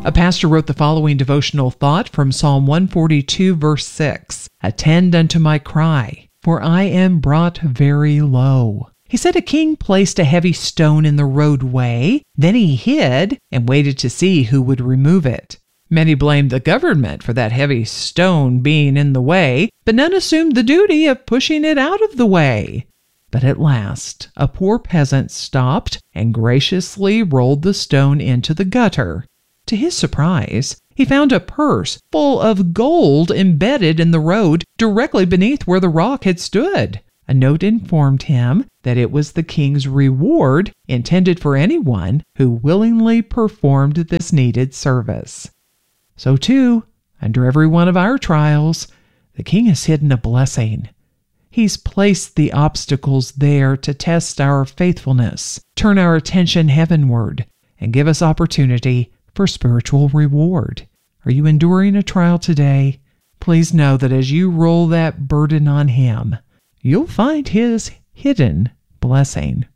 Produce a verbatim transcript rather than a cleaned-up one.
A pastor wrote the following devotional thought from Psalm one forty-two, verse six. Attend unto my cry, for I am brought very low. He said a king placed a heavy stone in the roadway. Then he hid and waited to see who would remove it. Many blamed the government for that heavy stone being in the way, but none assumed the duty of pushing it out of the way. But at last, a poor peasant stopped and graciously rolled the stone into the gutter. To his surprise, he found a purse full of gold embedded in the road directly beneath where the rock had stood. A note informed him that it was the king's reward intended for anyone who willingly performed this needed service. So too, under every one of our trials, the king has hidden a blessing. He's placed the obstacles there to test our faithfulness, turn our attention heavenward, and give us opportunity for spiritual reward. Are you enduring a trial today? Please know that as you roll that burden on Him, you'll find His hidden blessing.